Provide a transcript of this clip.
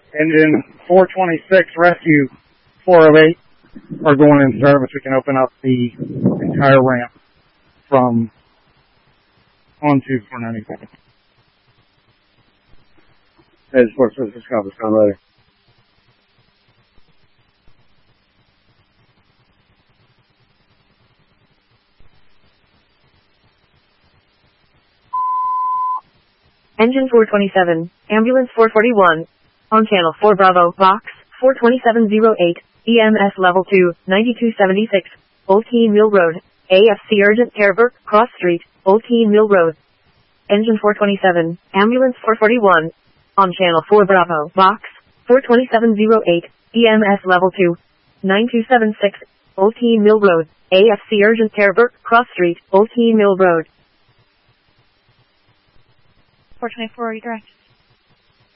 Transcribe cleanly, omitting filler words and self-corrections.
Engine 426, Rescue 408 are going in service. We can open up the entire ramp from onto 497. Hey, Sports Business Conference, come ready. Engine 427, Ambulance 441, on Channel 4 Bravo, Box 42708, EMS Level 2, 9276, Old Keene Mill Road, AFC Urgent Care Burke Cross Street, Old Keene Mill Road. Engine 427, Ambulance 441, on Channel 4 Bravo, Box 42708, EMS Level 2, 9276, Old Keene Mill Road, AFC Urgent Care Burke Cross Street, Old Keene Mill Road. 424, redirect.